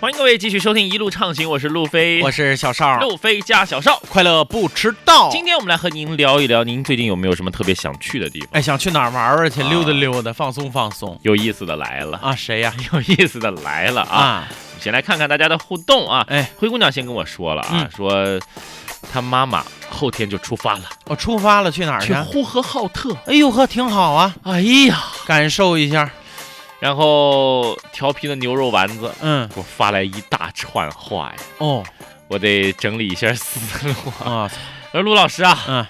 欢迎各位继续收听一路畅行，我是路飞， 我是小邵， 路飞加小邵， 快乐不迟到。 今天我们来和您聊一聊，您最近有没有什么特别想去的地方？ 哎，想去哪儿玩玩去，溜达溜达，放松放松。 有意思的来了啊！谁呀？ 有意思的来了啊！先来看看大家的互动啊！ 哎， 灰姑娘先跟我说了啊，说她妈妈后天就出发了。 我出发了，去哪儿去？ 去呼和浩特。 哎呦呵，挺好啊！ 哎呀， 感受一下。 然后调皮的牛肉丸子，给我发来一大串话呀。 哦， 我得整理一下思路啊。 陆老师啊，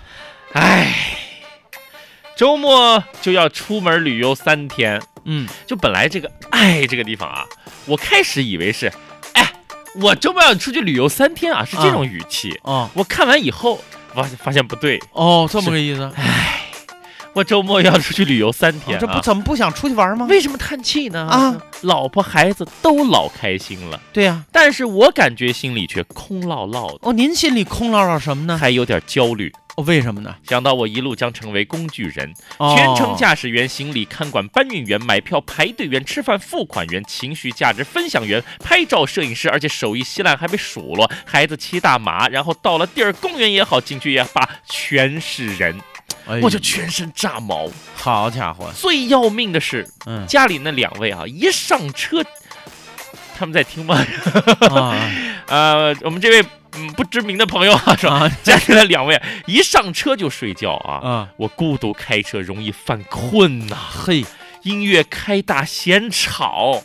周末就要出门旅游3天。就本来这个这个地方啊，我开始以为是，我周末要出去旅游3天啊，是这种语气。我看完以后发现不对。 哦，这么个意思。 我周末要出去旅游3天， 这不怎么不想出去玩吗？ 为什么叹气呢？老婆孩子都老开心了。 对呀， 但是我感觉心里却空落落的。 哦，您心里空落落什么呢？ 还有点焦虑。 为什么呢？ 想到我一路将成为工具人，全程驾驶员、行李看管、搬运员、买票排队员、吃饭付款员、情绪价值分享员、拍照摄影师，而且手艺稀烂还被数落，孩子骑大马，然后到了地儿，公园也好，景区也罢，全是人。我就全身炸毛。 好家伙！ 最要命的是，家里那2位啊，一上车，他们在听吗？我们这位不知名的朋友啊，说家里那2位一上车就睡觉啊。我孤独开车容易犯困呐。 嘿， 音乐开大嫌吵。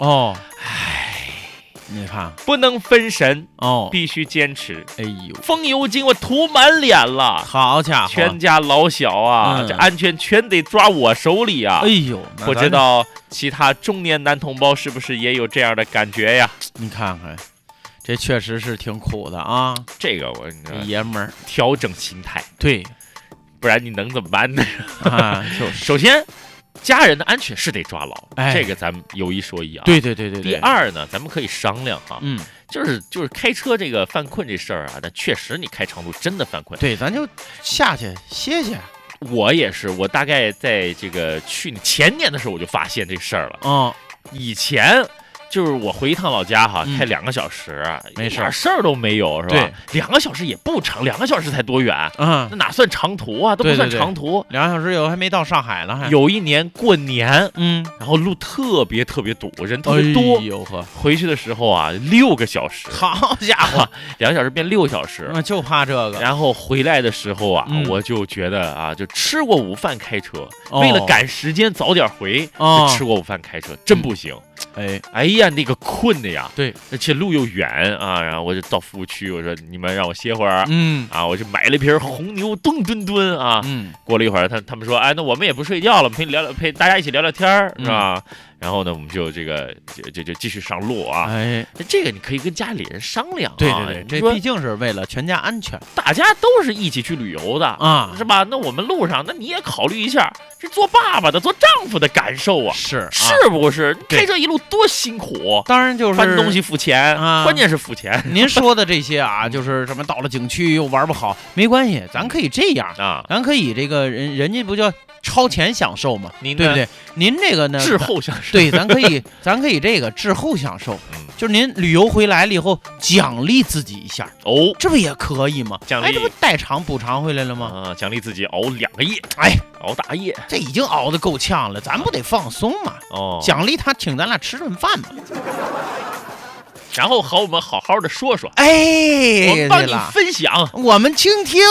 你看， 不能分神必须坚持。 哎呦， 风油精我涂满脸了， 好家伙， 全家老小啊，这安全全得抓我手里啊！ 哎呦， 不知道其他中年男同胞是不是也有这样的感觉呀？ 你看看，这确实是挺苦的啊。 这个我爷们儿调整心态， 对， 不然你能怎么办呢？ 就是首先。家人的安全是得抓牢，这个咱们有一说一啊。 对。 第二呢，咱们可以商量哈，就是开车这个犯困这事儿啊，但确实你开长途真的犯困。 对，咱就下去歇歇。 我也是，我大概在这个前年的时候我就发现这事儿了。以前就是我回一趟老家哈，开2个小时， 没事， 事儿都没有，是吧？2个小时也不长，2个小时才多远？那哪算长途啊？都不算长途。 2个小时还没到上海呢。 有一年过年，然后路特别堵，人特别多。回去的时候啊，6个小时。 好家伙 ，2个小时变6小时。 就怕这个。 然后回来的时候啊，我就觉得啊，就吃过午饭开车，为了赶时间早点回，就吃过午饭开车，真不行。哎呀，那个困的呀， 对， 而且路又远啊，然后我就到服务区，我说你们让我歇会儿，我就买了一瓶红牛吨啊，过了一会儿，他们说，那我们也不睡觉了，陪大家一起聊聊天是吧？然后呢，我们就就继续上路啊。这个你可以跟家里人商量啊。 对，这毕竟是为了全家安全， 大家都是一起去旅游的啊，是吧？那我们路上，那你也考虑一下，这做爸爸的、做丈夫的感受啊，是不是？开这一路多辛苦， 当然就是搬东西付钱啊，关键是付钱。 您说的这些啊，就是什么到了景区又玩不好，没关系，咱可以这样啊，咱可以这个人家不叫超前享受嘛，对不对？您这个呢， 滞后享受。 对，咱可以这个滞后享受，就是您旅游回来了以后奖励自己一下这不也可以吗？ 奖励， 这不代偿补偿回来了吗？ 奖励自己熬2个夜，熬大夜， 这已经熬得够呛了，咱不得放松嘛？奖励他请咱俩吃顿饭嘛。 然后和我们好好的说说， 我们帮你分享， 我们倾听，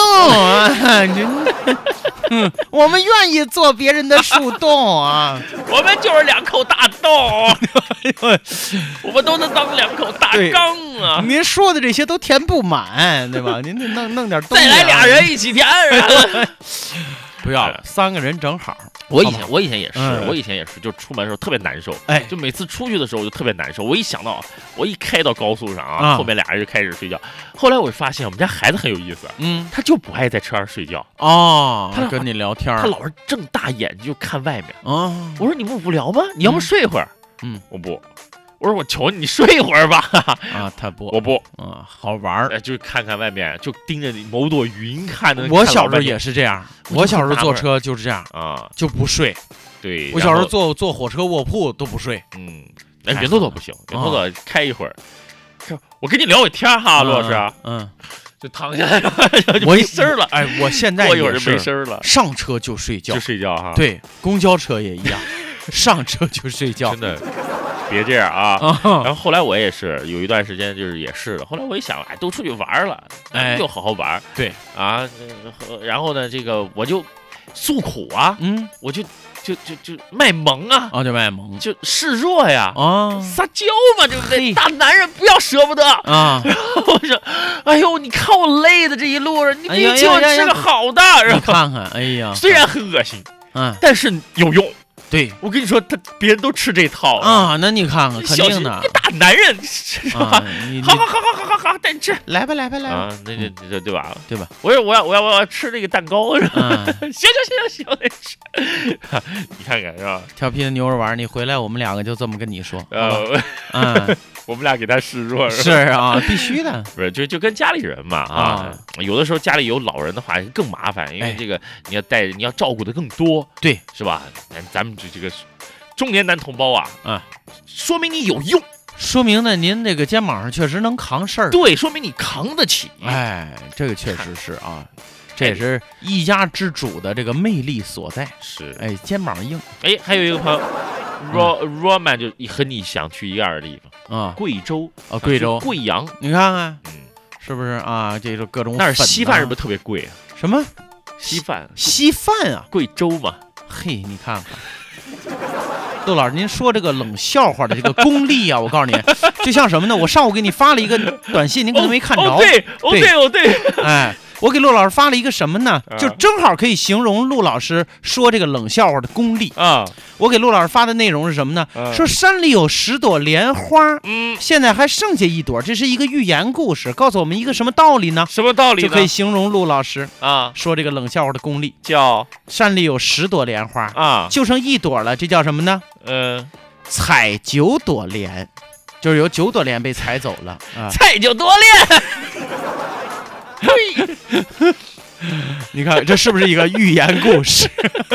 我们愿意做别人的树洞啊， 我们就是2口大洞，我们都能当2口大缸啊！ 您说的这些都填不满，对吧？您弄点东西， 再来2人一起填。 不要了，3个人正好。 我以前也是，就出门的时候特别难受，就每次出去的时候我就特别难受。我一想到我一开到高速上啊，后面2人就开始睡觉。后来我发现我们家孩子很有意思，他就不爱在车上睡觉他跟你聊天， 他老是睁大眼睛就看外面我说你们无聊吗？你要不睡会儿？我不。我说我求你睡一会儿吧他不， 我不好玩就看看外面，就盯着某朵云看的。 我小时候也是这样，我小时候坐车就是这样就不睡。 对， 我小时候坐火车卧铺都不睡。 那云朵不行，云朵开一会儿， 我跟你聊会天哈，陆老师，就躺下来了，就没声了。 哎，我现在过一会儿就没声了， 上车就睡觉， 哈。 对，公交车也一样，上车就睡觉， 真的。别这样啊！然后后来我也是有一段时间就是也是，后来我一想，哎，都出去玩了，就好好玩。 对啊，然后呢，这个我就诉苦啊，我就卖萌啊， 就卖萌， 就示弱呀，撒娇嘛，对不对？大男人不要舍不得啊！ 然后我说，哎呦，你看我累的这一路上，你请我吃个好的， 你看看，哎呀， 虽然很恶心，但是有用。 对， 我跟你说，别人都吃这套啊！那你看看，肯定的， 你大男人是吧？好，带你吃， 来吧啊！那对吧？ 对吧？ 我要吃那个蛋糕是吧？行，你看看是吧？ 调皮的牛肉丸，你回来我们两个就这么跟你说， 我们俩给他示弱是啊，必须的， 不是就跟家里人嘛有的时候家里有老人的话更麻烦，因为这个你要照顾的更多， 对， 是吧？咱们这个中年男同胞说明你有用， 说明呢您这个肩膀上确实能扛事儿， 对，说明你扛得起， 哎，这个确实是啊。这也是一家之主的这个魅力所在， 是， 哎，肩膀硬， 哎，还有一个朋友，Roman 就和你想去一样的地方啊， 贵州啊，贵州贵阳， 你看看，是不是啊？这个各种那儿稀饭是不是特别贵啊？ 什么稀饭啊？ 贵州嘛？ 嘿，你看看。窦老师，您说这个冷笑话的这个功力啊，我告诉你，就像什么呢？我上午给你发了一个短信，您可能没看着。 对， 哎，我给陆老师发了一个什么呢？就正好可以形容陆老师说这个冷笑话的功力啊。 我给陆老师发的内容是什么呢？说山里有10朵莲花，现在还剩下1朵，这是一个寓言故事，告诉我们一个什么道理呢？ 什么道理呢？ 就可以形容陆老师啊说这个冷笑话的功力， 叫山里有10朵莲花啊， 就剩1朵了，这叫什么呢？采9朵莲，就是有9朵莲被采走了啊， 采9朵莲。 你看这是不是一个寓言故事？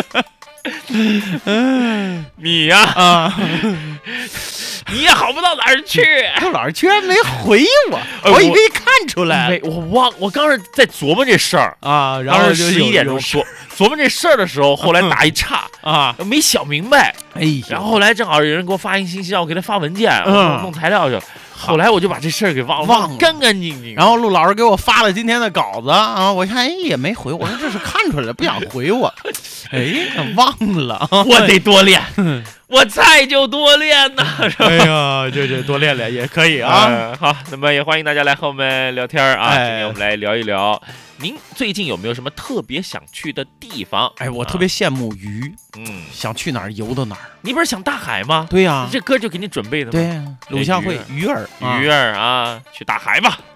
你呀你也好不到哪儿去。 陆老师居然没回我，我以为看出来， 我刚是在琢磨这事儿啊，然后就 11点钟琢磨这事儿的时候，后来打一岔啊， 没想明白。 哎， 然后后来正好有人给我发一信息，让我给他发文件，弄材料去。后来我就把这事儿给忘了，干干净净。 然后陆老师给我发了今天的稿子啊，我看也没回，我说这是看出来了，不想回我。哎，忘了， 我得多练，我菜就多练呐。 哎呀，这多练练也可以啊。 好，那么也欢迎大家来和我们聊天啊。今天我们来聊一聊，您最近有没有什么特别想去的地方？ 哎，我特别羡慕鱼，想去哪儿游到哪儿。 你不是想大海吗？ 对呀， 这歌就给你准备的吗？ 对呀，鲁夏蕙鱼儿啊，去大海吧。